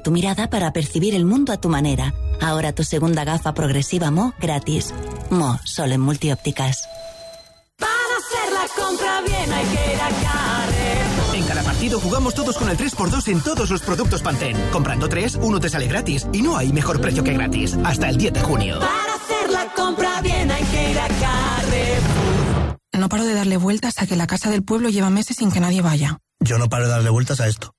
tu mirada para percibir el mundo a tu manera. Ahora tu segunda gafa progresiva Mo gratis. Mo, solo en Multiópticas. Para hacer la compra bien hay que ir a Carrefour. En cada partido jugamos todos con el 3x2 en todos los productos Pantene. Comprando 3, uno te sale gratis. Y no hay mejor precio que gratis. Hasta el 10 de junio. Para hacer la compra bien hay que ir a Carrefour. No paro de darle vueltas a que la casa del pueblo lleva meses sin que nadie vaya. Yo no paro de darle vueltas a esto.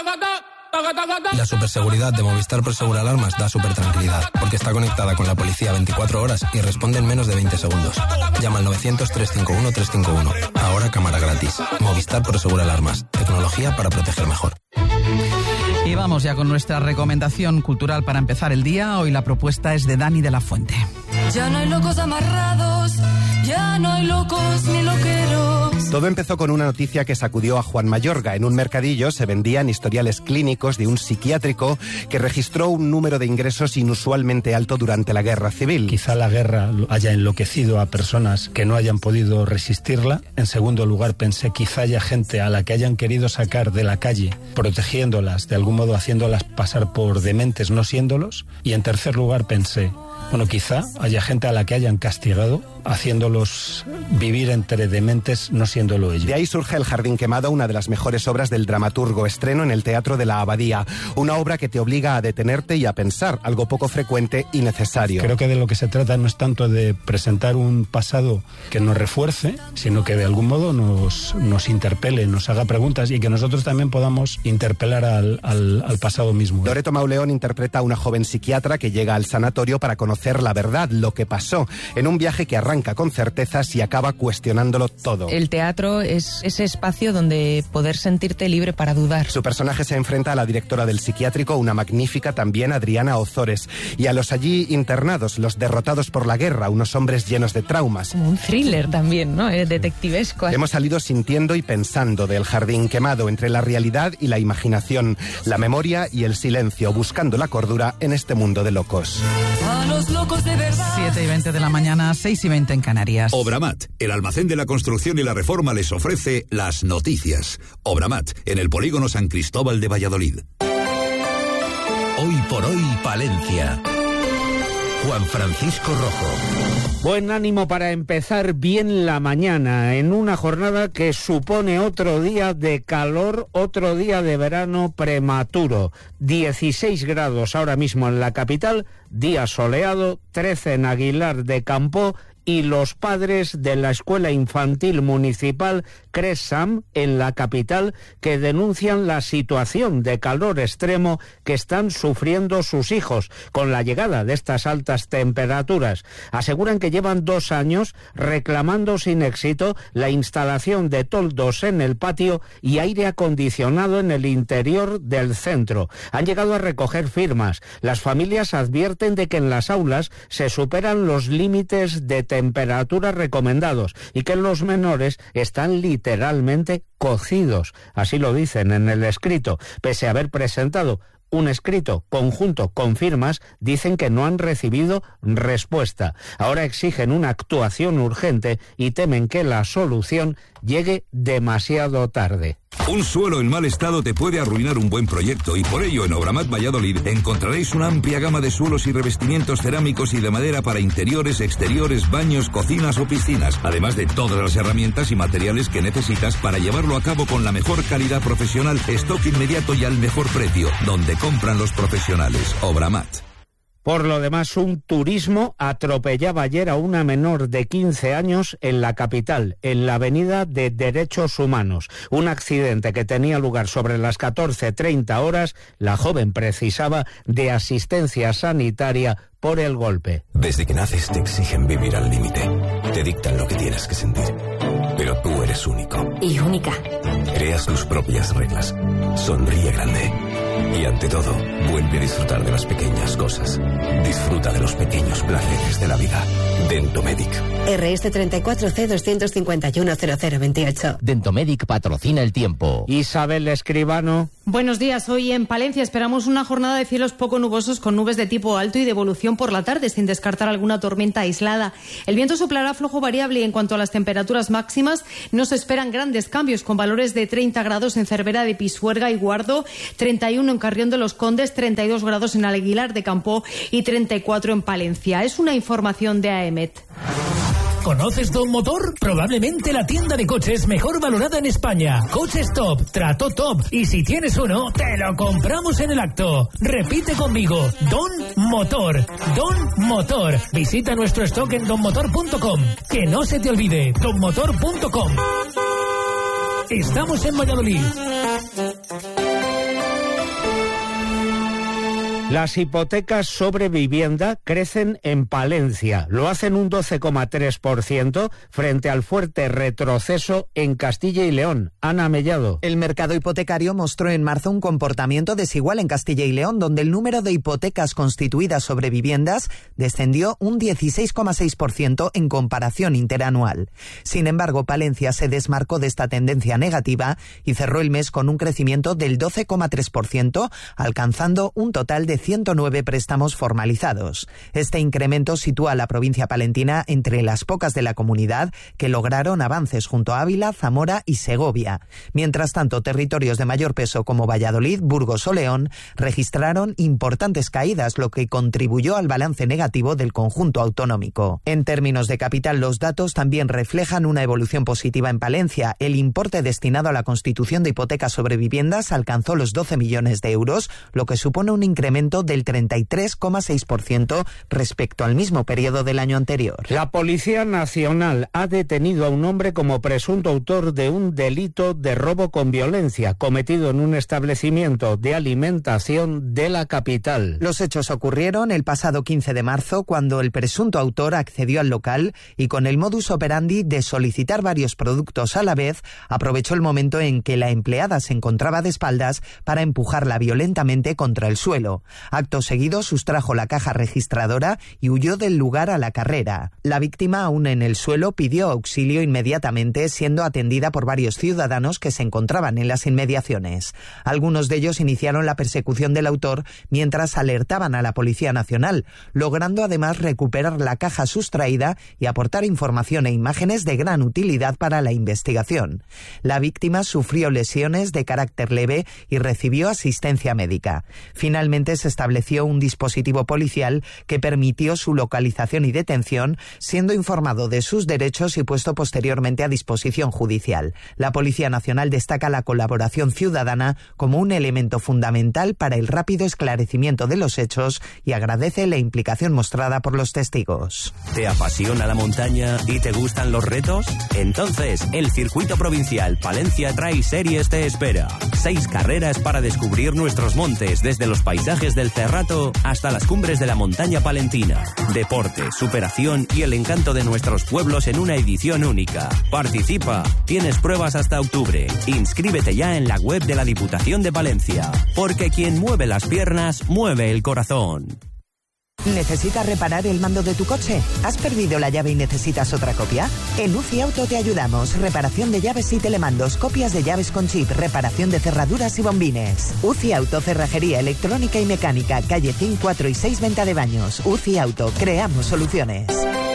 La superseguridad de Movistar Prosegur Alarmas da súper tranquilidad, porque está conectada con la policía 24 horas y responde en menos de 20 segundos. Llama al 900-351-351. Ahora cámara gratis. Movistar Prosegur Alarmas. Tecnología para proteger mejor. Y vamos ya con nuestra recomendación cultural para empezar el día. Hoy la propuesta es de Dani de la Fuente. Ya no hay locos amarrados, ya no hay locos ni loqueros. Todo empezó con una noticia que sacudió a Juan Mayorga. En un mercadillo se vendían historiales clínicos de un psiquiátrico que registró un número de ingresos inusualmente alto durante la Guerra Civil. Quizá la guerra haya enloquecido a personas que no hayan podido resistirla. En segundo lugar, pensé quizá haya gente a la que hayan querido sacar de la calle, protegiéndolas, de algún modo haciéndolas pasar por dementes no siéndolos. Y en tercer lugar pensé, bueno, quizá haya gente a la que hayan castigado, haciéndolos vivir entre dementes no siéndolo ellos. De ahí surge El Jardín Quemado, una de las mejores obras del dramaturgo. Estreno en el Teatro de la Abadía. Una obra que te obliga a detenerte y a pensar, algo poco frecuente y necesario. Creo que de lo que se trata no es tanto de presentar un pasado que nos refuerce, sino que de algún modo nos interpele, nos haga preguntas y que nosotros también podamos interpelar al pasado mismo. Loreto Mauleón interpreta a una joven psiquiatra que llega al sanatorio para conocer la verdad, lo que pasó, en un viaje que arranca con certezas y acaba cuestionándolo todo. El teatro es ese espacio donde poder sentirte libre para dudar. Su personaje se enfrenta a la directora del psiquiátrico, una magnífica también Adriana Ozores, y a los allí internados, los derrotados por la guerra, unos hombres llenos de traumas. Como un thriller también, ¿no? Detectivesco. Hemos salido sintiendo y pensando del Jardín Quemado, entre la realidad y la imaginación, la memoria y el silencio, buscando la cordura en este mundo de locos. A los locos de verdad. 7:20 de la mañana, 6:20 en Canarias. Obramat, el almacén de la construcción y la reforma, les ofrece las noticias. Obramat, en el polígono San Cristóbal de Valladolid. Hoy por hoy, Palencia. Juan Francisco Rojo. Buen ánimo para empezar bien la mañana, en una jornada que supone otro día de calor, otro día de verano prematuro. 16 grados ahora mismo en la capital, día soleado, 13 en Aguilar de Campoo, y los padres de la Escuela Infantil Municipal Cresam en la capital que denuncian la situación de calor extremo que están sufriendo sus hijos con la llegada de estas altas temperaturas. Aseguran que llevan 2 años reclamando sin éxito la instalación de toldos en el patio y aire acondicionado en el interior del centro. Han llegado a recoger firmas. Las familias advierten de que en las aulas se superan los límites de temperaturas recomendados y que los menores están literalmente cocidos, así lo dicen en el escrito. Pese a haber presentado un escrito conjunto con firmas, dicen que no han recibido respuesta. Ahora exigen una actuación urgente y temen que la solución llegue demasiado tarde. Un suelo en mal estado te puede arruinar un buen proyecto y por ello en Obramat Valladolid encontraréis una amplia gama de suelos y revestimientos cerámicos y de madera para interiores, exteriores, baños, cocinas o piscinas, además de todas las herramientas y materiales que necesitas para llevarlo a cabo con la mejor calidad profesional, stock inmediato y al mejor precio, donde compran los profesionales. Obramat. Por lo demás, un turismo atropellaba ayer a una menor de 15 años en la capital, en la avenida de Derechos Humanos. Un accidente que tenía lugar sobre las 14:30 horas. La joven precisaba de asistencia sanitaria por el golpe. Desde que naces te exigen vivir al límite. Te dictan lo que tienes que sentir. Pero tú eres único. Y única. Creas tus propias reglas. Sonríe grande. Y ante todo, vuelve a disfrutar de las pequeñas cosas. Disfruta de los pequeños placeres de la vida. Dentomedic. RS 34C 251 0028. Dentomedic patrocina el tiempo. Isabel Escribano. Buenos días. Hoy en Palencia esperamos una jornada de cielos poco nubosos con nubes de tipo alto y de evolución por la tarde, sin descartar alguna tormenta aislada. El viento soplará flojo variable y en cuanto a las temperaturas máximas no se esperan grandes cambios, con valores de 30 grados en Cervera de Pisuerga y Guardo, 31 en Carrión de los Condes, 32 grados en Aguilar de Campoo y 34 en Palencia. Es una información de AEMET. ¿Conoces Don Motor? Probablemente la tienda de coches mejor valorada en España. Coches top, trato top. Y si tienes uno, te lo compramos en el acto. Repite conmigo. Don Motor. Don Motor. Visita nuestro stock en donmotor.com. Que no se te olvide. donmotor.com. Estamos en Valladolid. Las hipotecas sobre vivienda crecen en Palencia. Lo hacen un 12,3% frente al fuerte retroceso en Castilla y León. Ana Mellado. El mercado hipotecario mostró en marzo un comportamiento desigual en Castilla y León, donde el número de hipotecas constituidas sobre viviendas descendió un 16,6% en comparación interanual. Sin embargo, Palencia se desmarcó de esta tendencia negativa y cerró el mes con un crecimiento del 12,3%, alcanzando un total de 109 préstamos formalizados. Este incremento sitúa a la provincia palentina entre las pocas de la comunidad que lograron avances junto a Ávila, Zamora y Segovia. Mientras tanto, territorios de mayor peso como Valladolid, Burgos o León registraron importantes caídas, lo que contribuyó al balance negativo del conjunto autonómico. En términos de capital, los datos también reflejan una evolución positiva en Palencia. El importe destinado a la constitución de hipotecas sobre viviendas alcanzó los 12 millones de euros, lo que supone un incremento del 33,6% respecto al mismo periodo del año anterior. La Policía Nacional ha detenido a un hombre como presunto autor de un delito de robo con violencia cometido en un establecimiento de alimentación de la capital. Los hechos ocurrieron el pasado 15 de marzo cuando el presunto autor accedió al local y con el modus operandi de solicitar varios productos a la vez, aprovechó el momento en que la empleada se encontraba de espaldas para empujarla violentamente contra el suelo. Acto seguido sustrajo la caja registradora y huyó del lugar a la carrera. La víctima, aún en el suelo, pidió auxilio inmediatamente, siendo atendida por varios ciudadanos que se encontraban en las inmediaciones. Algunos de ellos iniciaron la persecución del autor mientras alertaban a la Policía Nacional, logrando además recuperar la caja sustraída y aportar información e imágenes de gran utilidad para la investigación. La víctima sufrió lesiones de carácter leve y recibió asistencia médica. Finalmente se estableció un dispositivo policial que permitió su localización y detención, siendo informado de sus derechos y puesto posteriormente a disposición judicial. La Policía Nacional destaca la colaboración ciudadana como un elemento fundamental para el rápido esclarecimiento de los hechos y agradece la implicación mostrada por los testigos. ¿Te apasiona la montaña y te gustan los retos? Entonces, el Circuito Provincial Palencia Trail Series te espera. 6 carreras para descubrir nuestros montes, desde los paisajes del Cerrato hasta las cumbres de la montaña palentina. Deporte, superación y el encanto de nuestros pueblos en una edición única. Participa. Tienes pruebas hasta octubre. Inscríbete ya en la web de la Diputación de Palencia. Porque quien mueve las piernas, mueve el corazón. ¿Necesitas reparar el mando de tu coche? ¿Has perdido la llave y necesitas otra copia? En UCI Auto te ayudamos. Reparación de llaves y telemandos, copias de llaves con chip, reparación de cerraduras y bombines. UCI Auto, cerrajería electrónica y mecánica, calle 5, 4 y 6, venta de baños. UCI Auto, creamos soluciones.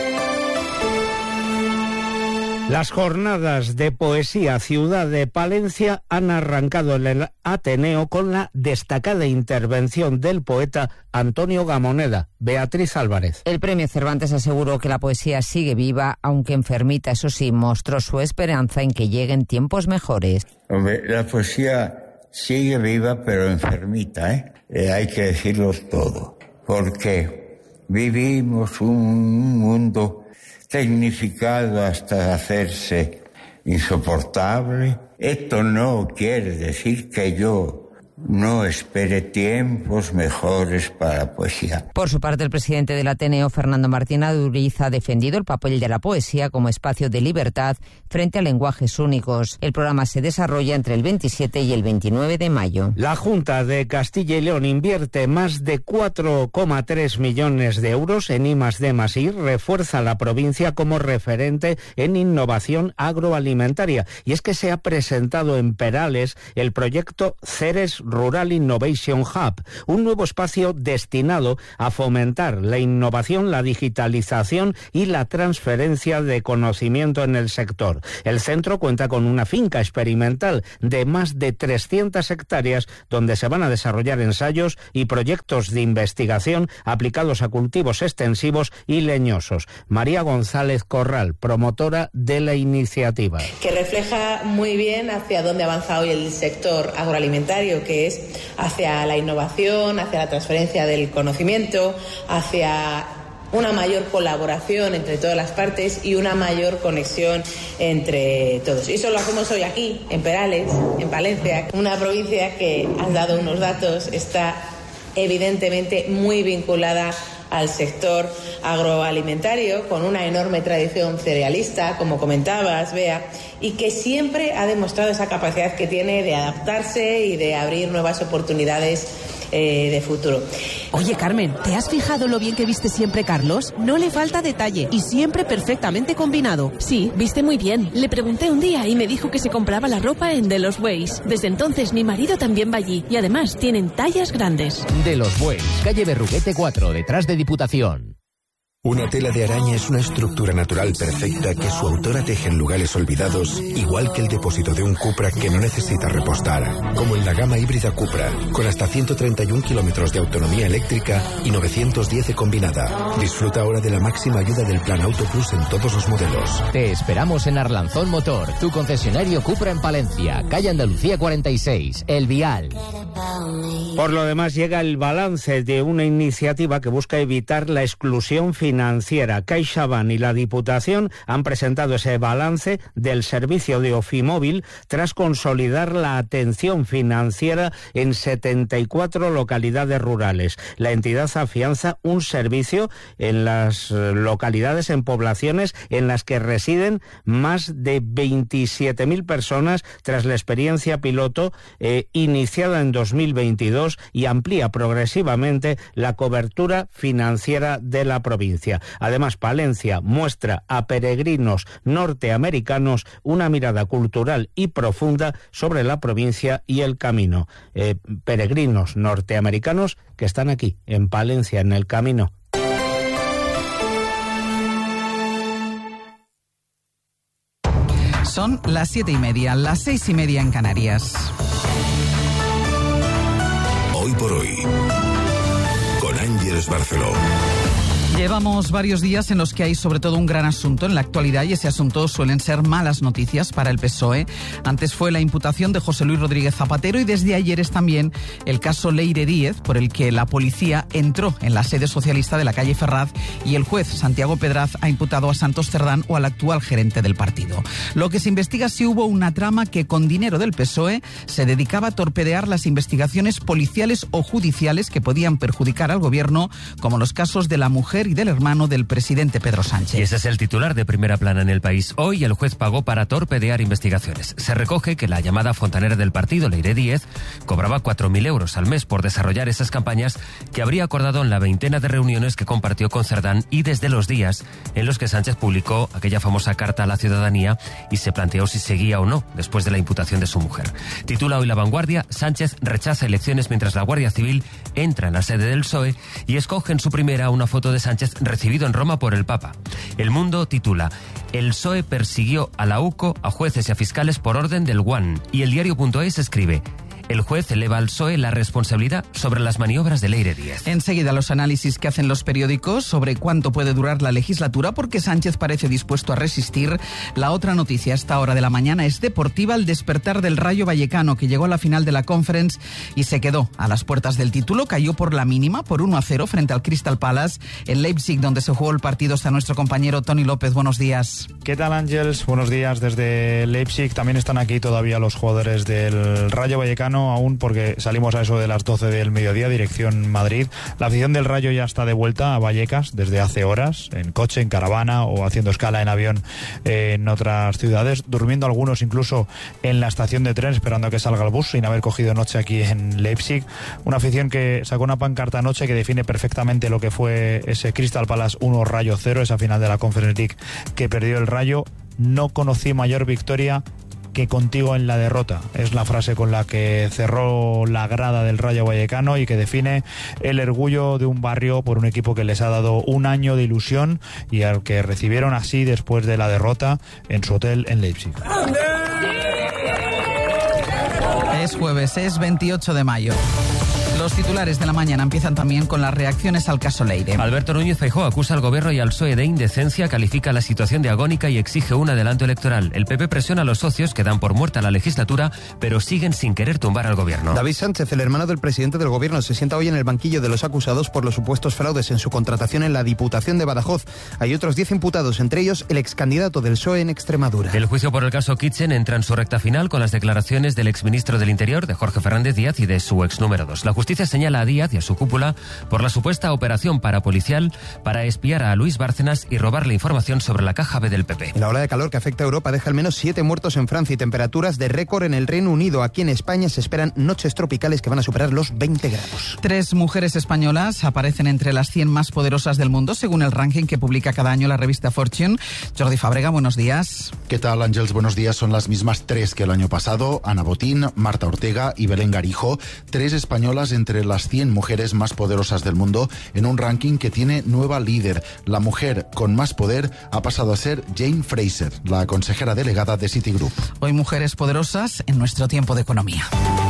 Las jornadas de poesía Ciudad de Palencia han arrancado en el Ateneo con la destacada intervención del poeta Antonio Gamoneda. Beatriz Álvarez. El premio Cervantes aseguró que la poesía sigue viva, aunque enfermita, eso sí, mostró su esperanza en que lleguen tiempos mejores. Hombre, la poesía sigue viva pero enfermita, hay que decirlo todo, porque vivimos un mundo tecnificado hasta hacerse insoportable. Esto no quiere decir que yo no espere tiempos mejores para la poesía. Por su parte, el presidente del Ateneo, Fernando Martín Aduriz, ha defendido el papel de la poesía como espacio de libertad frente a lenguajes únicos. El programa se desarrolla entre el 27 y el 29 de mayo. La Junta de Castilla y León invierte más de 4,3 millones de euros en I+D+I, refuerza la provincia como referente en innovación agroalimentaria. Y es que se ha presentado en Perales el proyecto Ceres Rural Innovation Hub, un nuevo espacio destinado a fomentar la innovación, la digitalización y la transferencia de conocimiento en el sector. El centro cuenta con una finca experimental de más de 300 hectáreas donde se van a desarrollar ensayos y proyectos de investigación aplicados a cultivos extensivos y leñosos. María González Corral, promotora de la iniciativa. Que refleja muy bien hacia dónde avanza hoy el sector agroalimentario, que es hacia la innovación, hacia la transferencia del conocimiento, hacia una mayor colaboración entre todas las partes y una mayor conexión entre todos. Y eso lo hacemos hoy aquí, en Perales, en Palencia, una provincia que, has dado unos datos, está evidentemente muy vinculada al sector agroalimentario, con una enorme tradición cerealista, como comentabas, Bea, y que siempre ha demostrado esa capacidad que tiene de adaptarse y de abrir nuevas oportunidades de futuro. Oye, Carmen, ¿te has fijado lo bien que viste siempre Carlos? No le falta detalle y siempre perfectamente combinado. Sí, viste muy bien. Le pregunté un día y me dijo que se compraba la ropa en De Los Bueys. Desde entonces mi marido también va allí y además tienen tallas grandes. De Los Bueys, calle Berruguete 4, detrás de Diputación. Una tela de araña es una estructura natural perfecta que su autora teje en lugares olvidados, igual que el depósito de un Cupra que no necesita repostar, como en la gama híbrida Cupra, con hasta 131 kilómetros de autonomía eléctrica y 910 combinada. Disfruta ahora de la máxima ayuda del Plan Auto Plus en todos los modelos. Te esperamos en Arlanzón Motor, tu concesionario Cupra en Palencia, calle Andalucía 46, El Vial. Por lo demás, llega el balance de una iniciativa que busca evitar la exclusión financiera. CaixaBank y la Diputación han presentado ese balance del servicio de Ofimóvil tras consolidar la atención financiera en 74 localidades rurales. La entidad afianza un servicio en las localidades, en poblaciones en las que residen más de 27.000 personas tras la experiencia piloto iniciada en 2022 y amplía progresivamente la cobertura financiera de la provincia. Además, Palencia muestra a peregrinos norteamericanos una mirada cultural y profunda sobre la provincia y el camino. Peregrinos norteamericanos que están aquí, en Palencia, en el camino. Son las 7:30, las 6:30 en Canarias. Hoy por hoy, con Ángeles Barceló. Llevamos varios días en los que hay sobre todo un gran asunto en la actualidad y ese asunto suelen ser malas noticias para el PSOE. Antes fue la imputación de José Luis Rodríguez Zapatero y desde ayer es también el caso Leire Díez, por el que la policía entró en la sede socialista de la calle Ferraz y el juez Santiago Pedraz ha imputado a Santos Cerdán o al actual gerente del partido. Lo que se investiga es si hubo una trama que con dinero del PSOE se dedicaba a torpedear las investigaciones policiales o judiciales que podían perjudicar al gobierno, como los casos de la mujer y del hermano del presidente Pedro Sánchez. Y ese es el titular de primera plana en el país. Hoy el juez pagó para torpedear investigaciones. Se recoge que la llamada fontanera del partido, Leire Díez, cobraba 4.000 euros al mes por desarrollar esas campañas que habría acordado en la veintena de reuniones que compartió con Cerdán y desde los días en los que Sánchez publicó aquella famosa carta a la ciudadanía y se planteó si seguía o no después de la imputación de su mujer. Titula hoy La Vanguardia: Sánchez rechaza elecciones mientras la Guardia Civil entra en la sede del PSOE y escoge en su primera una foto de Sánchez recibido en Roma por el Papa. El Mundo titula: El PSOE persiguió a la UCO, a jueces y a fiscales por orden del UAN. Y el diario.es escribe: el juez eleva al PSOE la responsabilidad sobre las maniobras de Leire Díez. Enseguida los análisis que hacen los periódicos sobre cuánto puede durar la legislatura, porque Sánchez parece dispuesto a resistir. La otra noticia a esta hora de la mañana es deportiva: el despertar del Rayo Vallecano, que llegó a la final de la Conference y se quedó a las puertas del título. Cayó por la mínima, por 1-0 frente al Crystal Palace. En Leipzig, donde se jugó el partido, está nuestro compañero Tony López. Buenos días. ¿Qué tal, Ángels? Buenos días desde Leipzig. También están aquí todavía los jugadores del Rayo Vallecano, aún porque salimos a eso de las 12 del mediodía, dirección Madrid. La afición del Rayo ya está de vuelta a Vallecas desde hace horas, en coche, en caravana o haciendo escala en avión en otras ciudades, durmiendo algunos incluso en la estación de tren esperando a que salga el bus sin haber cogido noche aquí en Leipzig. Una afición que sacó una pancarta anoche que define perfectamente lo que fue ese Crystal Palace 1 Rayo 0, esa final de la Conference League que perdió el Rayo. No conocí mayor victoria que contigo en la derrota. Es la frase con la que cerró la grada del Rayo Vallecano y que define el orgullo de un barrio por un equipo que les ha dado un año de ilusión y al que recibieron así después de la derrota en su hotel en Leipzig. Es jueves, es 28 de mayo. Los titulares de la mañana empiezan también con las reacciones al caso Leire. Alberto Núñez Feijóo acusa al gobierno y al PSOE de indecencia, califica la situación de agónica y exige un adelanto electoral. El PP presiona a los socios que dan por muerta la legislatura, pero siguen sin querer tumbar al gobierno. David Sánchez, el hermano del presidente del gobierno, se sienta hoy en el banquillo de los acusados por los supuestos fraudes en su contratación en la Diputación de Badajoz. Hay otros 10 imputados, entre ellos el excandidato del PSOE en Extremadura. El juicio por el caso Kitchen entra en su recta final con las declaraciones del exministro del Interior, de Jorge Fernández Díaz, y de su ex número 2. La justicia señala a Díaz y a su cúpula por la supuesta operación parapolicial para espiar a Luis Bárcenas y robarle información sobre la caja B del PP. La ola de calor que afecta a Europa deja al menos 7 muertos en Francia y temperaturas de récord en el Reino Unido. Aquí en España se esperan noches tropicales que van a superar los 20 grados. 3 mujeres españolas aparecen entre las 100 más poderosas del mundo, según el ranking que publica cada año la revista Fortune. Jordi Fábrega, buenos días. ¿Qué tal, Ángels? Buenos días. Son las mismas 3 que el año pasado. Ana Botín, Marta Ortega y Belén Garijo. 3 españolas entre las 100 mujeres más poderosas del mundo en un ranking que tiene nueva líder. La mujer con más poder ha pasado a ser Jane Fraser, la consejera delegada de Citigroup. Hoy mujeres poderosas en nuestro tiempo de economía.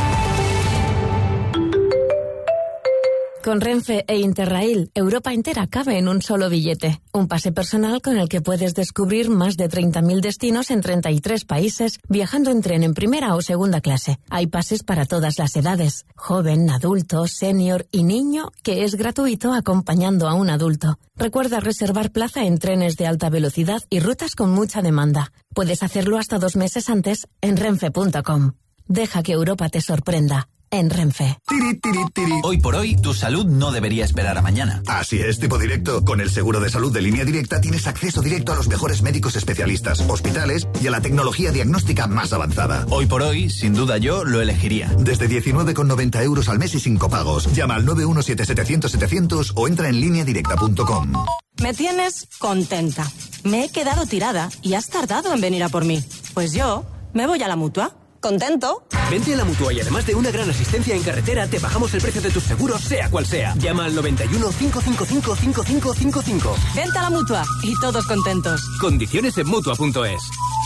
Con Renfe e Interrail, Europa entera cabe en un solo billete. Un pase personal con el que puedes descubrir más de 30.000 destinos en 33 países, viajando en tren en primera o segunda clase. Hay pases para todas las edades, joven, adulto, senior y niño, que es gratuito acompañando a un adulto. Recuerda reservar plaza en trenes de alta velocidad y rutas con mucha demanda. Puedes hacerlo hasta 2 meses antes en renfe.com. Deja que Europa te sorprenda. En Renfe. Hoy por hoy, tu salud no debería esperar a mañana. Así es, Tipo Directo. Con el seguro de salud de Línea Directa tienes acceso directo a los mejores médicos especialistas, hospitales y a la tecnología diagnóstica más avanzada. Hoy por hoy, sin duda yo lo elegiría. Desde 19,90 euros al mes y sin copagos. Llama al 917-700-700 o entra en lineadirecta.com. Me tienes contenta. Me he quedado tirada y has tardado en venir a por mí. Pues yo me voy a la Mutua. ¿Contento? Vente a la Mutua y además de una gran asistencia en carretera, te bajamos el precio de tus seguros, sea cual sea. Llama al 91 555 5555. Vente a la Mutua y todos contentos. Condiciones en Mutua.es.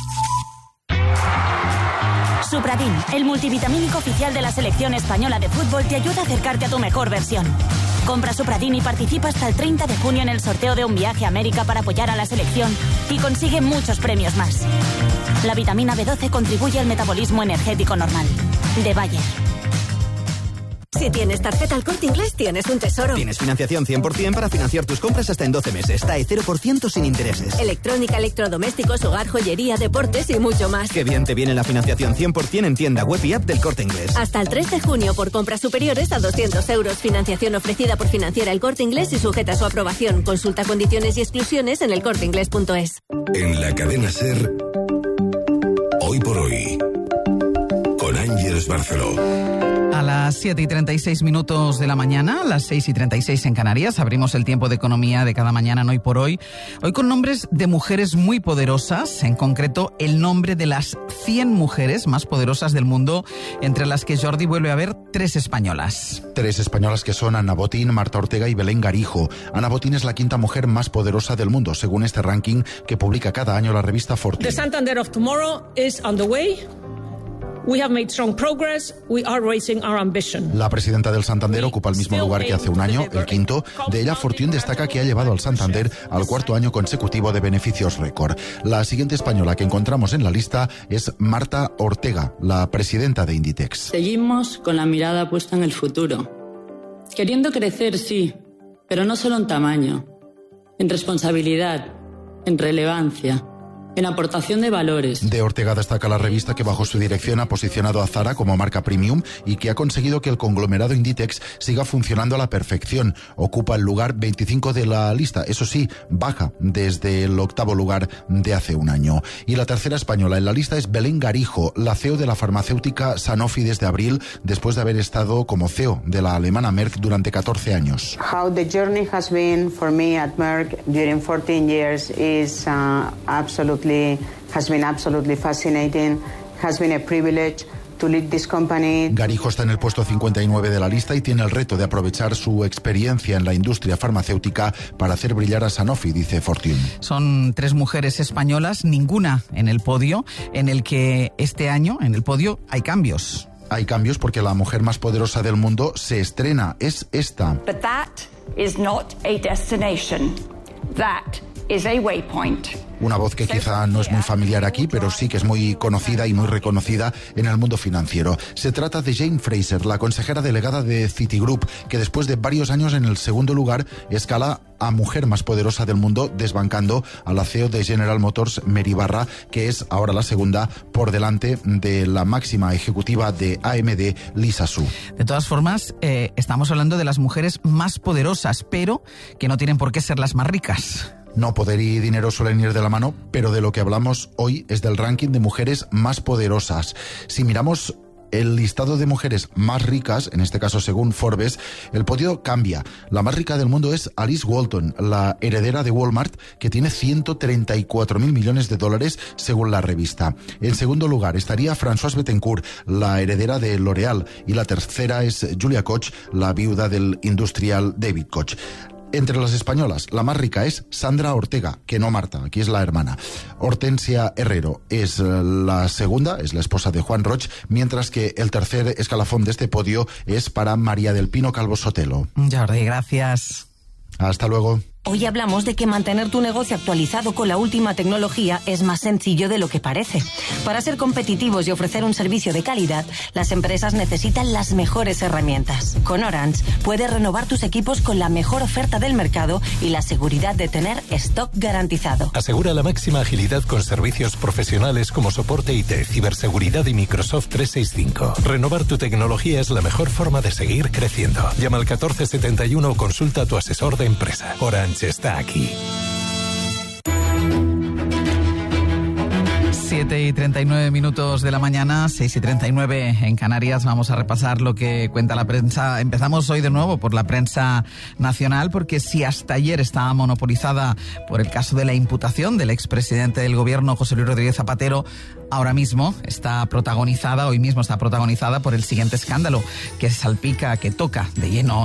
Supradin, el multivitamínico oficial de la selección española de fútbol, te ayuda a acercarte a tu mejor versión. Compra Supradin y participa hasta el 30 de junio en el sorteo de un viaje a América para apoyar a la selección y consigue muchos premios más. La vitamina B12 contribuye al metabolismo energético normal. De Bayer. Si tienes tarjeta El Corte Inglés, tienes un tesoro. Tienes financiación 100% para financiar tus compras hasta en 12 meses. TAE 0% sin intereses. Electrónica, electrodomésticos, hogar, joyería, deportes y mucho más. Qué bien te viene la financiación 100% en tienda web y app del Corte Inglés. Hasta el 3 de junio por compras superiores a 200 euros. Financiación ofrecida por Financiera El Corte Inglés y sujeta a su aprobación. Consulta condiciones y exclusiones en elcorteinglés.es. En la cadena SER, Hoy por Hoy, con Ángeles Barceló. A las 7:36 de la mañana, las 6:36 en Canarias, abrimos el tiempo de economía de cada mañana en Hoy por Hoy. Hoy con nombres de mujeres muy poderosas, en concreto el nombre de las 100 mujeres más poderosas del mundo, entre las que Jordi vuelve a ver 3 españolas. 3 españolas que son Ana Botín, Marta Ortega y Belén Garijo. Ana Botín es la 5ª mujer más poderosa del mundo, según este ranking que publica cada año la revista Fortune. The Santander of Tomorrow is on the way. We have made strong progress. We are raising our ambition. La presidenta del Santander ocupa el mismo lugar que hace un año, el 5º. De ella, Fortune destaca que ha llevado al Santander al 4º año consecutivo de beneficios récord. La siguiente española que encontramos en la lista es Marta Ortega, la presidenta de Inditex. Seguimos con la mirada puesta en el futuro. Queriendo crecer, sí, pero no solo en tamaño, en responsabilidad, en relevancia, en aportación de valores. De Ortega destaca la revista que bajo su dirección ha posicionado a Zara como marca premium y que ha conseguido que el conglomerado Inditex siga funcionando a la perfección. Ocupa el lugar 25 de la lista, eso sí, baja desde el 8º lugar de hace un año. Y la tercera española en la lista es Belén Garijo, la CEO de la farmacéutica Sanofi desde abril, después de haber estado como CEO de la alemana Merck durante 14 años. How the journey has been for me at Merck during 14 years is has been absolutely fascinating. has been a privilege to lead this company. Garijo está en el puesto 59 de la lista y tiene el reto de aprovechar su experiencia en la industria farmacéutica para hacer brillar a Sanofi, dice Fortune. Son 3 mujeres españolas, ninguna en el podio, en el que este año en el podio hay cambios. Hay cambios porque la mujer más poderosa del mundo se estrena, es esta. But that is not a destination. That is a waypoint. Una voz que quizá no es muy familiar aquí, pero sí que es muy conocida y muy reconocida en el mundo financiero. Se trata de Jane Fraser, la consejera delegada de Citigroup, que después de varios años en el segundo lugar escala a mujer más poderosa del mundo, desbancando a la CEO de General Motors, Mary Barra, que es ahora la segunda por delante de la máxima ejecutiva de AMD, Lisa Su. De todas formas, estamos hablando de las mujeres más poderosas, pero que no tienen por qué ser las más ricas. No, poder y dinero suelen ir de la mano, pero de lo que hablamos hoy es del ranking de mujeres más poderosas. Si miramos el listado de mujeres más ricas, en este caso según Forbes, el podio cambia. La más rica del mundo es Alice Walton, la heredera de Walmart, que tiene 134.000 millones de dólares según la revista. En segundo lugar estaría Françoise Bettencourt, la heredera de L'Oréal, y la tercera es Julia Koch, la viuda del industrial David Koch. Entre las españolas, la más rica es Sandra Ortega, que no Marta, aquí es la hermana. Hortensia Herrero es la segunda, es la esposa de Juan Roch, mientras que el tercer escalafón de este podio es para María del Pino Calvo Sotelo. Jordi, gracias. Hasta luego. Hoy hablamos de que mantener tu negocio actualizado con la última tecnología es más sencillo de lo que parece. Para ser competitivos y ofrecer un servicio de calidad, las empresas necesitan las mejores herramientas. Con Orange puedes renovar tus equipos con la mejor oferta del mercado y la seguridad de tener stock garantizado. Asegura la máxima agilidad con servicios profesionales como soporte IT, ciberseguridad y Microsoft 365. Renovar tu tecnología es la mejor forma de seguir creciendo. Llama al 1471 o consulta a tu asesor de empresa. Orange está aquí. 7:39 de la mañana, 6:39 en Canarias. Vamos a repasar lo que cuenta la prensa. Empezamos hoy de nuevo por la prensa nacional, porque si hasta ayer estaba monopolizada por el caso de la imputación del expresidente del gobierno, José Luis Rodríguez Zapatero, ahora mismo está protagonizada, hoy mismo está protagonizada por el siguiente escándalo que toca de lleno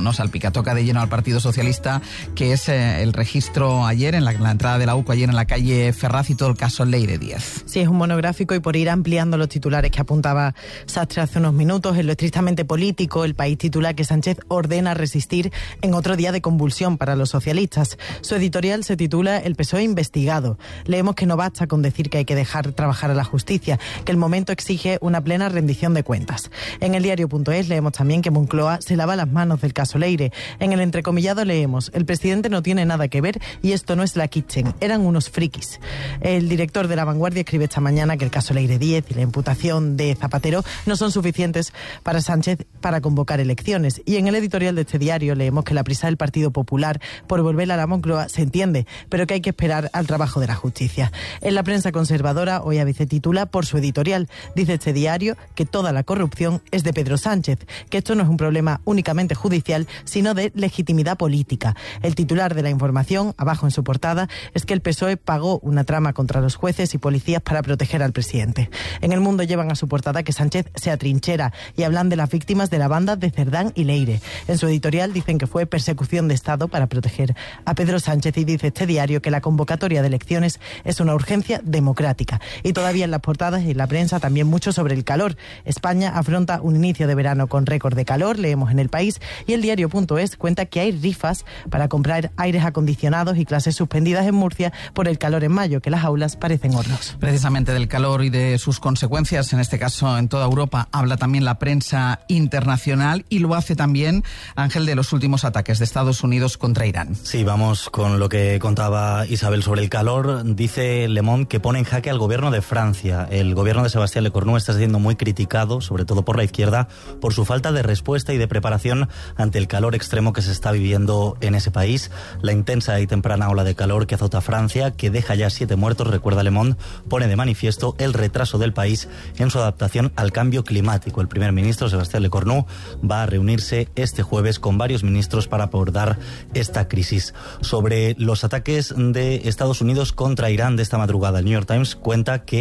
al Partido Socialista, que es el registro ayer en la entrada de la UCO, ayer en la calle Ferraz, y todo el caso Leire Díez. Sí, es un monográfico, y por ir ampliando los titulares que apuntaba Sastre hace unos minutos, en lo estrictamente político, El País titula que Sánchez ordena resistir en otro día de convulsión para los socialistas. Su editorial se titula El PSOE investigado. Leemos que no basta con decir que hay que dejar trabajar a la justicia, que el momento exige una plena rendición de cuentas. En el diario.es leemos también que Moncloa se lava las manos del caso Leire. En el entrecomillado leemos: el presidente no tiene nada que ver y esto no es la Kitchen, eran unos frikis. El director de La Vanguardia escribe esta mañana que el caso Leire Díez y la imputación de Zapatero no son suficientes para Sánchez para convocar elecciones. Y en el editorial de este diario leemos que la prisa del Partido Popular por volver a la Moncloa se entiende, pero que hay que esperar al trabajo de la justicia. En la prensa conservadora, hoy ABC titula por su editorial, dice este diario que toda la corrupción es de Pedro Sánchez, que esto no es un problema únicamente judicial, sino de legitimidad política. El titular de La Información, abajo en su portada, es que el PSOE pagó una trama contra los jueces y policías para proteger al presidente. En El Mundo llevan a su portada que Sánchez se atrinchera y hablan de las víctimas de la banda de Cerdán y Leire. En su editorial dicen que fue persecución de Estado para proteger a Pedro Sánchez, y dice este diario que la convocatoria de elecciones es una urgencia democrática. Y todavía en las portadas y en la prensa también mucho sobre el calor. España afronta un inicio de verano con récord de calor, leemos en El País, y el diario.es cuenta que hay rifas para comprar aires acondicionados y clases suspendidas en Murcia por el calor en mayo, que las aulas parecen hornos. Precisamente del calor y de sus consecuencias, en este caso en toda Europa, habla también la prensa internacional, y lo hace también, Ángel, de los últimos ataques de Estados Unidos contra Irán. Sí, vamos con lo que contaba Isabel sobre el calor. Dice Le Monde que pone en jaque al gobierno de Francia. El gobierno de Sebastián Lecornu está siendo muy criticado, sobre todo por la izquierda, por su falta de respuesta y de preparación ante el calor extremo que se está viviendo en ese país. La intensa y temprana ola de calor que azota Francia, que deja ya 7 muertos, recuerda Le Monde, pone de manifiesto el retraso del país en su adaptación al cambio climático. El primer ministro, Sebastián Lecornu, va a reunirse este jueves con varios ministros para abordar esta crisis. Sobre los ataques de Estados Unidos contra Irán de esta madrugada, el New York Times cuenta que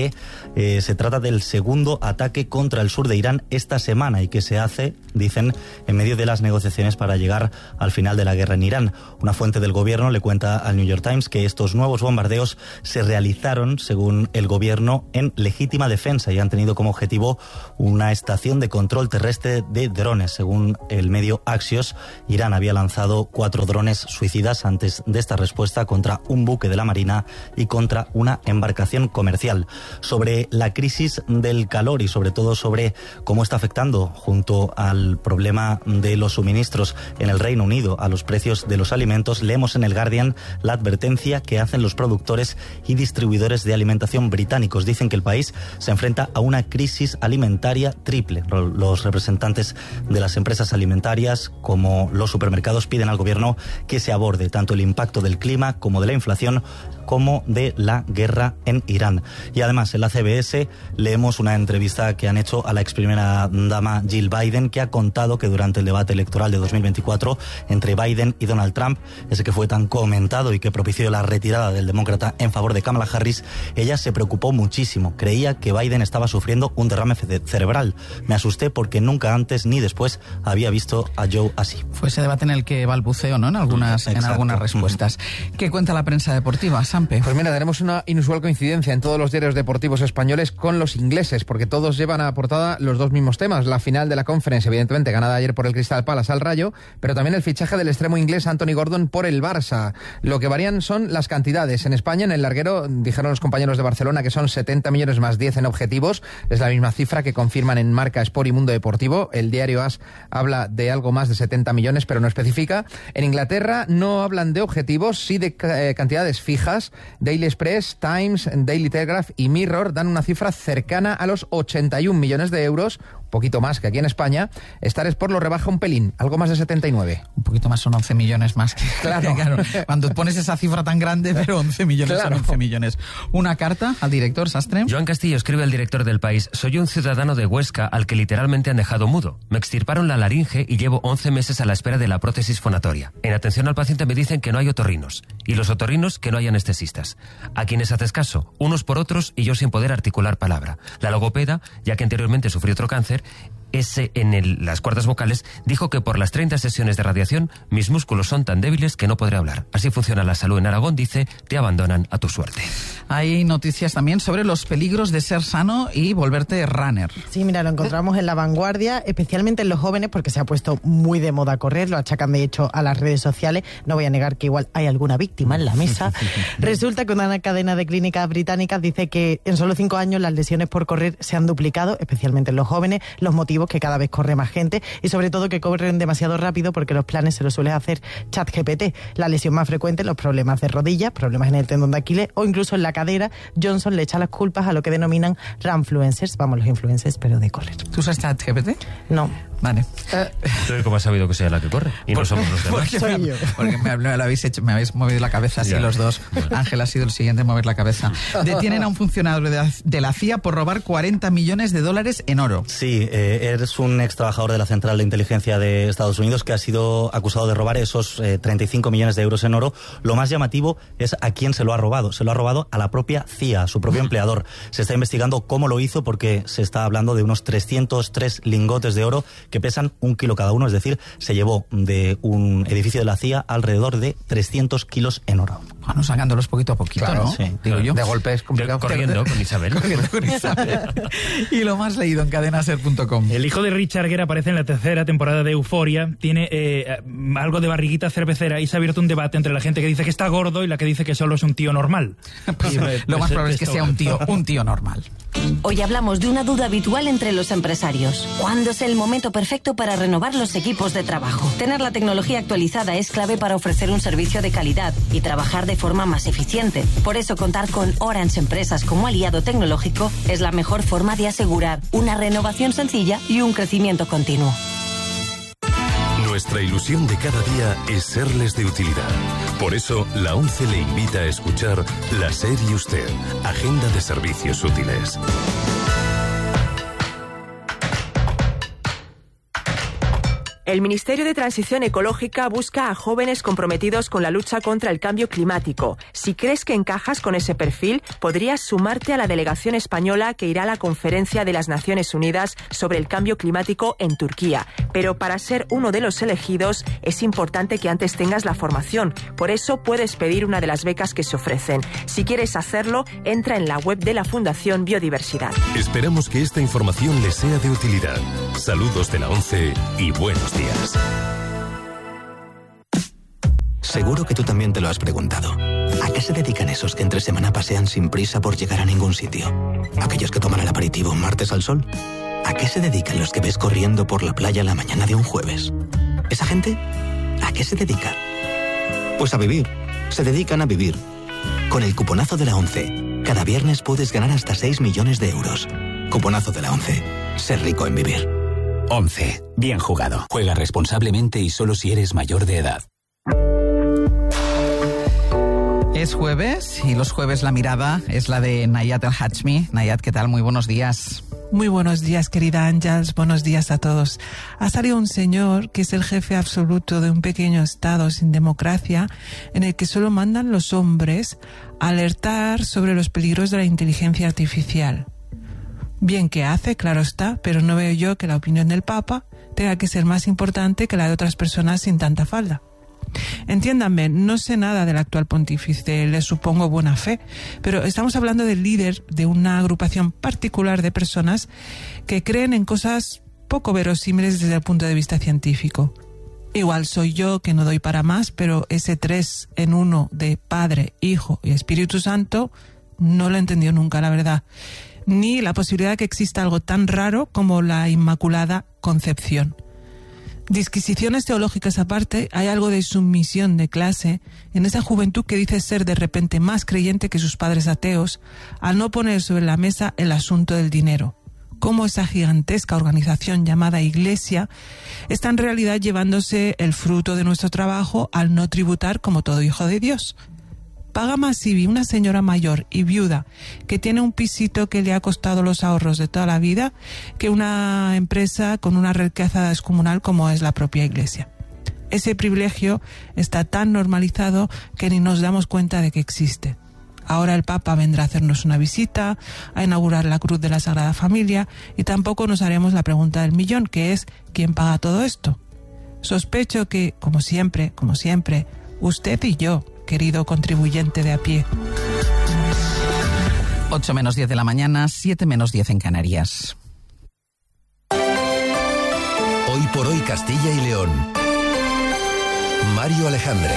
Se trata del segundo ataque contra el sur de Irán esta semana y que se hace, dicen, en medio de las negociaciones para llegar al final de la guerra en Irán. Una fuente del gobierno le cuenta al New York Times que estos nuevos bombardeos se realizaron, según el gobierno, en legítima defensa y han tenido como objetivo una estación de control terrestre de drones. Según el medio Axios, Irán había lanzado 4 drones suicidas antes de esta respuesta contra un buque de la Marina y contra una embarcación comercial. Sobre la crisis del calor y sobre todo sobre cómo está afectando, junto al problema de los suministros en el Reino Unido, a los precios de los alimentos, leemos en el Guardian la advertencia que hacen los productores y distribuidores de alimentación británicos. Dicen que el país se enfrenta a una crisis alimentaria triple. Los representantes de las empresas alimentarias como los supermercados piden al gobierno que se aborde tanto el impacto del clima como de la inflación como de la guerra en Irán. Y además en la CBS leemos una entrevista que han hecho a la ex primera dama Jill Biden, que ha contado que durante el debate electoral de 2024 entre Biden y Donald Trump, ese que fue tan comentado y que propició la retirada del demócrata en favor de Kamala Harris, ella se preocupó muchísimo. Creía que Biden estaba sufriendo un derrame cerebral. Me asusté porque nunca antes ni después había visto a Joe así. Fue ese debate en el que balbuceó, ¿no? En algunas respuestas. ¿Qué cuenta la prensa deportiva, Sampe? Pues mira, tenemos una inusual coincidencia en todos los diarios deportivos españoles con los ingleses, porque todos llevan a portada los dos mismos temas. La final de la Conference, evidentemente, ganada ayer por el Crystal Palace al Rayo, pero también el fichaje del extremo inglés Anthony Gordon por el Barça. Lo que varían son las cantidades. En España, en el larguero, dijeron los compañeros de Barcelona que son 70 millones más 10 en objetivos. Es la misma cifra que confirman en Marca, Sport y Mundo Deportivo. El diario AS habla de algo más de 70 millones, pero no especifica. En Inglaterra no hablan de objetivos, sí de cantidades fijas. Daily Express, Times, Daily Telegraph y Mirror dan una cifra cercana a los 81 millones de euros, un poquito más que aquí en España. Star Sport lo rebaja un pelín, algo más de 79. Un poquito más, son 11 millones más. Claro. Cuando pones esa cifra tan grande, pero 11 millones son 11 millones. Una carta al director, Sastre. Joan Castillo escribe al director del País: soy un ciudadano de Huesca al que literalmente han dejado mudo. Me extirparon la laringe y llevo 11 meses a la espera de la prótesis fonatoria. En atención al paciente me dicen que no hay otorrinos. Y los otorrinos que no hay anestesistas. ¿A quienes haces caso? Unos por otros y yo sin poder articular palabra. La logopeda, ya que anteriormente sufrí otro cáncer, las cuerdas vocales, dijo que por las 30 sesiones de radiación mis músculos son tan débiles que no podré hablar. Así funciona la salud en Aragón, dice, te abandonan a tu suerte. Hay noticias también sobre los peligros de ser sano y volverte runner. Sí, mira, lo encontramos en La Vanguardia, especialmente en los jóvenes, porque se ha puesto muy de moda correr, lo achacan de hecho a las redes sociales. No voy a negar que igual hay alguna víctima en la mesa. Resulta que una cadena de clínicas británicas dice que en solo 5 años las lesiones por correr se han duplicado, especialmente en los jóvenes. Los motivos que cada vez corre más gente y sobre todo que corren demasiado rápido porque los planes se los suele hacer ChatGPT. La lesión más frecuente, los problemas de rodillas, problemas en el tendón de Aquiles o incluso en la cadera. Johnson le echa las culpas a lo que denominan runfluencers, vamos, los influencers, pero de correr. ¿Tú usas ChatGPT? No. Vale. ¿Cómo has sabido que sea la que corre? Y no somos los demás. Porque me habéis movido la cabeza así los dos. Ángel ha sido el siguiente en mover la cabeza. Detienen a un funcionario de la CIA por robar $40 millones en oro. Sí, es un ex trabajador de la Central de Inteligencia de Estados Unidos que ha sido acusado de robar esos 35 millones de euros en oro. Lo más llamativo es a quién se lo ha robado. Se lo ha robado a la propia CIA, a su propio empleador. Se está investigando cómo lo hizo porque se está hablando de unos 303 lingotes de oro que pesan 1 kilo cada uno, es decir, se llevó de un edificio de la CIA alrededor de 300 kilos en oro. Bueno, sacándolos poquito a poquito, claro, ¿no? Sí. Digo yo. De golpe es complicado. Corriendo con Isabel. Y lo más leído en cadenaser.com. El hijo de Richard Gere aparece en la 3ª temporada de Euphoria. Tiene algo de barriguita cervecera y se ha abierto un debate entre la gente que dice que está gordo y la que dice que solo es un tío normal. Pues, lo más probable es que sea un tío normal. Hoy hablamos de una duda habitual entre los empresarios. ¿Cuándo es el momento perfecto para renovar los equipos de trabajo? Tener la tecnología actualizada es clave para ofrecer un servicio de calidad y trabajar de forma más eficiente. Por eso contar con Orange Empresas como aliado tecnológico es la mejor forma de asegurar una renovación sencilla y un crecimiento continuo. Nuestra ilusión de cada día es serles de utilidad. Por eso, la ONCE le invita a escuchar La SER y Usted, Agenda de Servicios Útiles. El Ministerio de Transición Ecológica busca a jóvenes comprometidos con la lucha contra el cambio climático. Si crees que encajas con ese perfil, podrías sumarte a la delegación española que irá a la Conferencia de las Naciones Unidas sobre el Cambio Climático en Turquía. Pero para ser uno de los elegidos, es importante que antes tengas la formación. Por eso puedes pedir una de las becas que se ofrecen. Si quieres hacerlo, entra en la web de la Fundación Biodiversidad. Esperamos que esta información les sea de utilidad. Saludos de la ONCE y buenos días. Seguro que tú también te lo has preguntado. ¿A qué se dedican esos que entre semana pasean sin prisa por llegar a ningún sitio? ¿Aquellos que toman el aperitivo un martes al sol? ¿A qué se dedican los que ves corriendo por la playa la mañana de un jueves? ¿Esa gente? ¿A qué se dedica? Pues a vivir. Se dedican a vivir. Con el cuponazo de la ONCE, cada viernes puedes ganar hasta 6 millones de euros. Cuponazo de la ONCE. Ser rico en vivir. ONCE. Bien jugado. Juega responsablemente y solo si eres mayor de edad. Es jueves y los jueves la mirada es la de Nayat El Hachmi. Nayat, ¿qué tal? Muy buenos días. Muy buenos días, querida Ángels. Buenos días a todos. Ha salido un señor que es el jefe absoluto de un pequeño estado sin democracia en el que solo mandan los hombres a alertar sobre los peligros de la inteligencia artificial. Bien que hace, claro está, pero no veo yo que la opinión del Papa tenga que ser más importante que la de otras personas sin tanta falda. Entiéndanme, no sé nada del actual pontífice, le supongo buena fe, pero estamos hablando del líder de una agrupación particular de personas que creen en cosas poco verosímiles desde el punto de vista científico. Igual soy yo que no doy para más, pero ese 3 en 1 de Padre, Hijo y Espíritu Santo no lo he entendido nunca, la verdad. Ni la posibilidad de que exista algo tan raro como la Inmaculada Concepción. Disquisiciones teológicas aparte, hay algo de sumisión de clase en esa juventud que dice ser de repente más creyente que sus padres ateos al no poner sobre la mesa el asunto del dinero. Cómo esa gigantesca organización llamada Iglesia está en realidad llevándose el fruto de nuestro trabajo al no tributar como todo hijo de Dios. Paga más IBI una señora mayor y viuda que tiene un pisito que le ha costado los ahorros de toda la vida que una empresa con una riqueza descomunal como es la propia Iglesia. Ese privilegio está tan normalizado que ni nos damos cuenta de que existe. Ahora el Papa vendrá a hacernos una visita, a inaugurar la Cruz de la Sagrada Familia y tampoco nos haremos la pregunta del millón, que es ¿quién paga todo esto? Sospecho que, como siempre, usted y yo, querido contribuyente de a pie. 8 menos 10 de la mañana, 7 menos 10 en Canarias. Hoy por hoy Castilla y León. Mario Alejandre.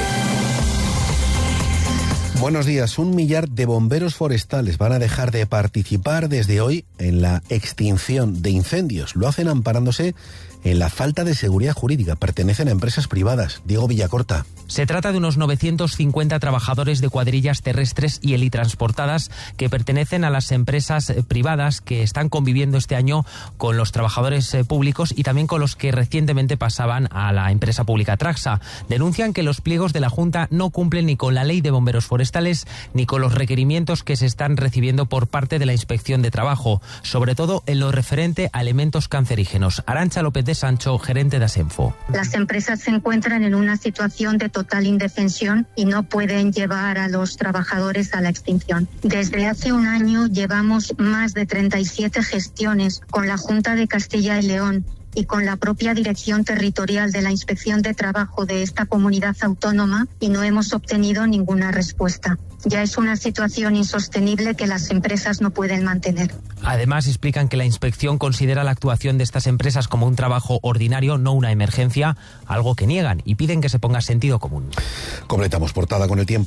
Buenos días. 1 millar de bomberos forestales van a dejar de participar desde hoy en la extinción de incendios. Lo hacen amparándose en la falta de seguridad jurídica. Pertenecen a empresas privadas. Diego Villacorta. Se trata de unos 950 trabajadores de cuadrillas terrestres y helitransportadas que pertenecen a las empresas privadas que están conviviendo este año con los trabajadores públicos y también con los que recientemente pasaban a la empresa pública Traxa. Denuncian que los pliegos de la Junta no cumplen ni con la ley de bomberos forestales ni con los requerimientos que se están recibiendo por parte de la Inspección de Trabajo, sobre todo en lo referente a elementos cancerígenos. Arantxa López de Sancho, gerente de Asenfo. Las empresas se encuentran en una situación de total indefensión y no pueden llevar a los trabajadores a la extinción. Desde hace un año llevamos más de 37 gestiones con la Junta de Castilla y León y con la propia Dirección Territorial de la Inspección de Trabajo de esta comunidad autónoma y no hemos obtenido ninguna respuesta. Ya es una situación insostenible que las empresas no pueden mantener. Además, explican que la inspección considera la actuación de estas empresas como un trabajo ordinario, no una emergencia, algo que niegan y piden que se ponga sentido común. Completamos portada con el tiempo.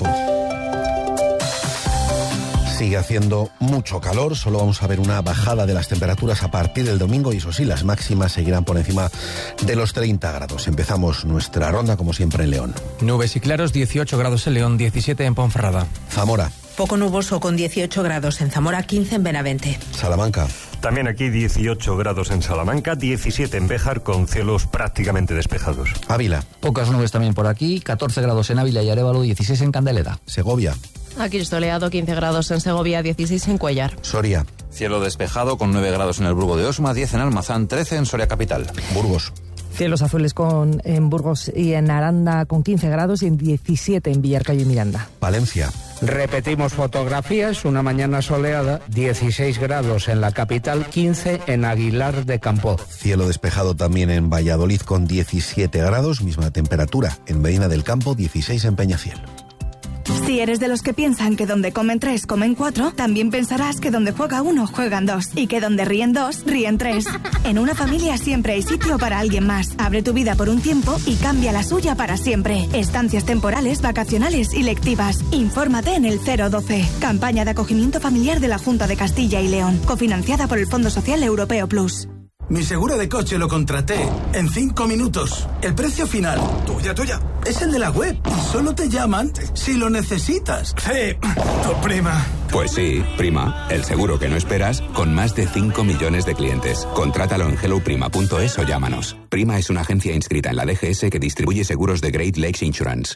Sigue haciendo mucho calor, solo vamos a ver una bajada de las temperaturas a partir del domingo y eso sí, las máximas seguirán por encima de los 30 grados. Empezamos nuestra ronda como siempre en León. Nubes y claros, 18 grados en León, 17 en Ponferrada. Zamora. Poco nuboso con 18 grados en Zamora, 15 en Benavente. Salamanca. También aquí 18 grados en Salamanca, 17 en Béjar con cielos prácticamente despejados. Ávila. Pocas nubes también por aquí, 14 grados en Ávila y Arévalo, 16 en Candeleda. Segovia. Aquí soleado, 15 grados en Segovia, 16 en Cuellar. Soria. Cielo despejado con 9 grados en el Burgo de Osma, 10 en Almazán, 13 en Soria Capital. Burgos. Cielos azules en Burgos y en Aranda con 15 grados y en 17 en Villarcayo y Miranda. Valencia. Repetimos fotografías, una mañana soleada, 16 grados en la capital, 15 en Aguilar de Campo. Cielo despejado también en Valladolid con 17 grados, misma temperatura. En Medina del Campo, 16 en Peñafiel. Si eres de los que piensan que donde comen 3, comen 4, también pensarás que donde juega 1, juegan 2. Y que donde ríen 2, ríen 3. En una familia siempre hay sitio para alguien más. Abre tu vida por un tiempo y cambia la suya para siempre. Estancias temporales, vacacionales y lectivas. Infórmate en el 012. Campaña de acogimiento familiar de la Junta de Castilla y León. Cofinanciada por el Fondo Social Europeo Plus. Mi seguro de coche lo contraté en 5 minutos. El precio final, tuya, es el de la web. Y solo te llaman si lo necesitas. Sí, tu prima. Pues sí, prima. El seguro que no esperas con más de 5 millones de clientes. Contrátalo en helloprima.es o llámanos. Prima es una agencia inscrita en la DGS que distribuye seguros de Great Lakes Insurance.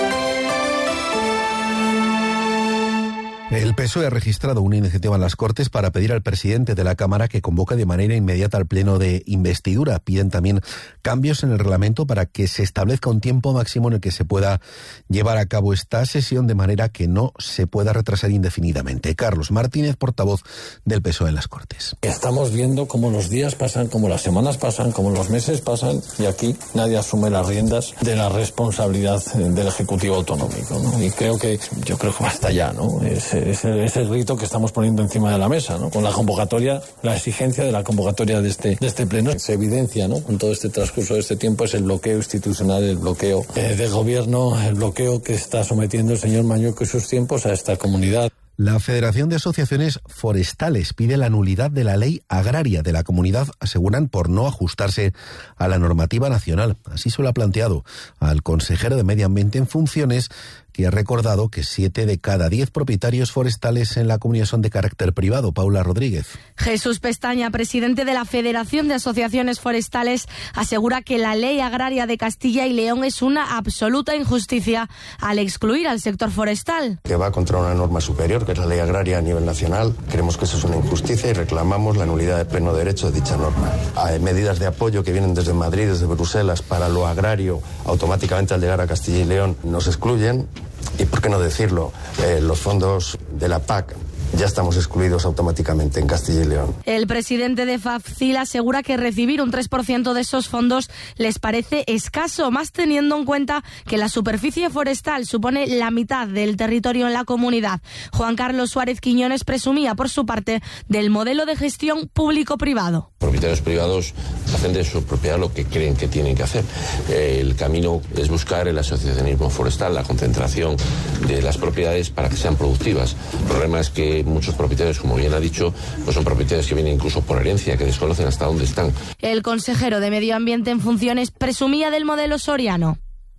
El PSOE ha registrado una iniciativa en las Cortes para pedir al presidente de la Cámara que convoque de manera inmediata al pleno de investidura. Piden también cambios en el reglamento para que se establezca un tiempo máximo en el que se pueda llevar a cabo esta sesión de manera que no se pueda retrasar indefinidamente. Carlos Martínez, portavoz del PSOE en las Cortes. Estamos viendo cómo los días pasan, cómo las semanas pasan, cómo los meses pasan y aquí nadie asume las riendas de la responsabilidad del Ejecutivo Autonómico, ¿no? Y yo creo que basta ya, ¿no? Es el rito que estamos poniendo encima de la mesa, ¿no? Con la convocatoria, la exigencia de la convocatoria de este pleno. Se evidencia, ¿no? Con todo este transcurso de este tiempo es el bloqueo institucional, el bloqueo del gobierno, el bloqueo que está sometiendo el señor Mañueco y sus tiempos a esta comunidad. La Federación de Asociaciones Forestales pide la nulidad de la ley agraria de la comunidad, aseguran, por no ajustarse a la normativa nacional. Así se lo ha planteado al consejero de Medio Ambiente en funciones, que ha recordado que 7 de cada 10 propietarios forestales en la comunidad son de carácter privado. Paula Rodríguez. Jesús Pestaña, presidente de la Federación de Asociaciones Forestales, asegura que la ley agraria de Castilla y León es una absoluta injusticia al excluir al sector forestal. Que va contra una norma superior, que es la ley agraria a nivel nacional. Creemos que eso es una injusticia y reclamamos la nulidad de pleno derecho de dicha norma. Hay medidas de apoyo que vienen desde Madrid, desde Bruselas, para lo agrario, automáticamente al llegar a Castilla y León nos excluyen. Y por qué no decirlo, los fondos de la PAC ya estamos excluidos automáticamente en Castilla y León. El presidente de FAFCIL asegura que recibir un 3% de esos fondos les parece escaso, más teniendo en cuenta que la superficie forestal supone la mitad del territorio en la comunidad. Juan Carlos Suárez Quiñones presumía, por su parte, del modelo de gestión público-privado. Propietarios privados hacen de su propiedad lo que creen que tienen que hacer. El camino es buscar el asociacionismo forestal, la concentración de las propiedades para que sean productivas. El problema es que muchos propietarios, como bien ha dicho, pues son propietarios que vienen incluso por herencia, que desconocen hasta dónde están. El consejero de Medio Ambiente en funciones presumía del modelo soriano.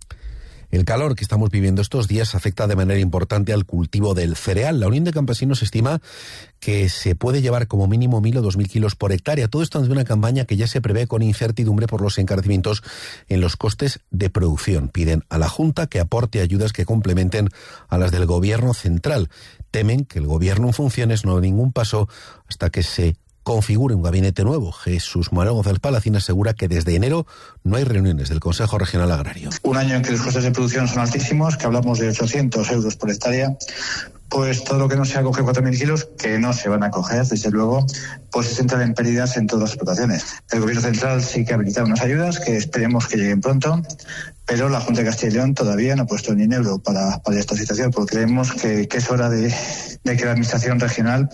El calor que estamos viviendo estos días afecta de manera importante al cultivo del cereal. La Unión de Campesinos estima que se puede llevar como mínimo 1.000 o 2.000 kilos por hectárea. Todo esto ante una campaña que ya se prevé con incertidumbre por los encarecimientos en los costes de producción. Piden a la Junta que aporte ayudas que complementen a las del Gobierno central. Temen que el Gobierno en funciones no dé ningún paso hasta que se configure un gabinete nuevo. Jesús Manuel González Palacín asegura que desde enero no hay reuniones del Consejo Regional Agrario. Un año en que los costes de producción son altísimos, que hablamos de 800 euros por hectárea, pues todo lo que no sea coger 4.000 kilos, que no se van a coger, desde luego, pues se entran en pérdidas en todas las explotaciones. El Gobierno central sí que ha habilitado unas ayudas que esperemos que lleguen pronto, pero la Junta de Castilla y León todavía no ha puesto ni un euro para esta situación, porque creemos que es hora de que la Administración regional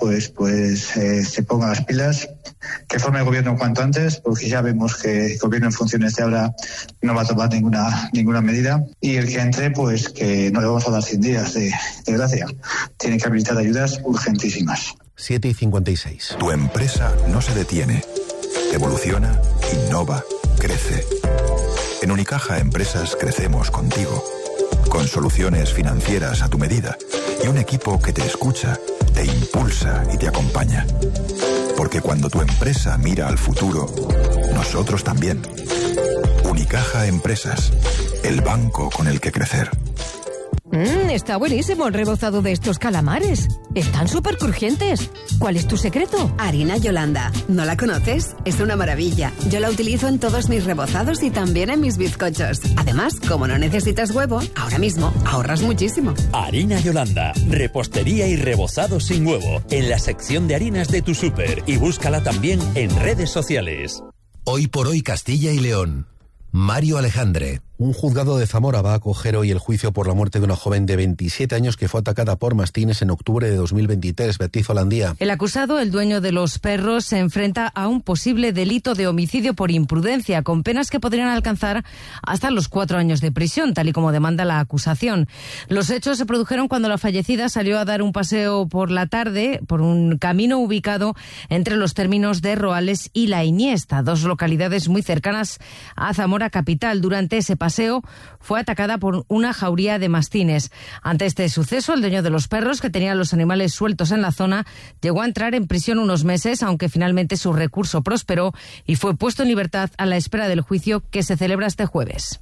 se ponga las pilas, que forme el Gobierno cuanto antes, porque ya vemos que el Gobierno en funciones de ahora no va a tomar ninguna medida, y el que entre, pues que no le vamos a dar 100 días de gracia. Tiene que habilitar ayudas urgentísimas. 7:56. Tu empresa no se detiene. Evoluciona, innova, crece. En Unicaja Empresas crecemos contigo, con soluciones financieras a tu medida y un equipo que te escucha, te impulsa y te acompaña. Porque cuando tu empresa mira al futuro, nosotros también. Unicaja Empresas, el banco con el que crecer. Está buenísimo el rebozado de estos calamares. Están súper crujientes. ¿Cuál es tu secreto? Harina Yolanda. ¿No la conoces? Es una maravilla. Yo la utilizo en todos mis rebozados y también en mis bizcochos. Además, como no necesitas huevo, ahora mismo ahorras muchísimo. Harina Yolanda. Repostería y rebozado sin huevo. En la sección de harinas de tu súper. Y búscala también en redes sociales. Hoy por hoy Castilla y León. Mario Alejandre. Un juzgado de Zamora va a acoger hoy el juicio por la muerte de una joven de 27 años que fue atacada por mastines en octubre de 2023. Beatriz Holandía. El acusado, el dueño de los perros, se enfrenta a un posible delito de homicidio por imprudencia, con penas que podrían alcanzar hasta los 4 años de prisión, tal y como demanda la acusación. Los hechos se produjeron cuando la fallecida salió a dar un paseo por la tarde por un camino ubicado entre los términos de Roales y La Iniesta, 2 localidades muy cercanas a Zamora capital. Durante ese paseo fue atacada por una jauría de mastines. Ante este suceso, el dueño de los perros, que tenía los animales sueltos en la zona, llegó a entrar en prisión unos meses, aunque finalmente su recurso prosperó y fue puesto en libertad a la espera del juicio que se celebra este jueves.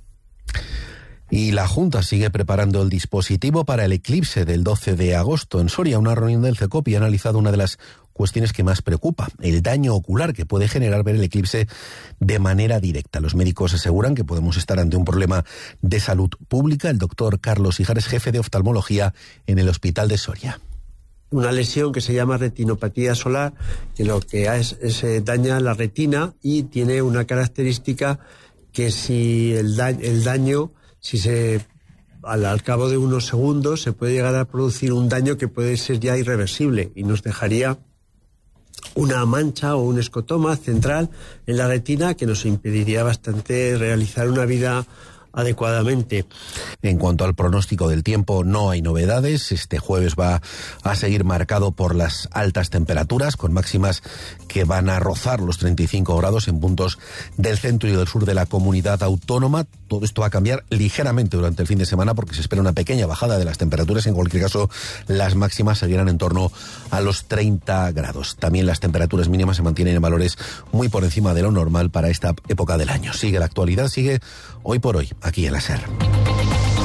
Y la Junta sigue preparando el dispositivo para el eclipse del 12 de agosto. En Soria, una reunión del CECOPI ha analizado una de las cuestiones que más preocupa, el daño ocular que puede generar ver el eclipse de manera directa. Los médicos aseguran que podemos estar ante un problema de salud pública. El doctor Carlos Ijares, jefe de oftalmología en el Hospital de Soria. Una lesión que se llama retinopatía solar, que lo que es daña la retina y tiene una característica que si el daño, si se al cabo de unos segundos se puede llegar a producir un daño que puede ser ya irreversible y nos dejaría una mancha o un escotoma central en la retina que nos impediría bastante realizar una vida adecuadamente. En cuanto al pronóstico del tiempo, no hay novedades. Este jueves va a seguir marcado por las altas temperaturas, con máximas que van a rozar los 35 grados en puntos del centro y del sur de la comunidad autónoma. Todo esto va a cambiar ligeramente durante el fin de semana porque se espera una pequeña bajada de las temperaturas. En cualquier caso, las máximas seguirán en torno a los 30 grados. También las temperaturas mínimas se mantienen en valores muy por encima de lo normal para esta época del año. Sigue la actualidad, sigue Hoy por Hoy, aquí en la SER.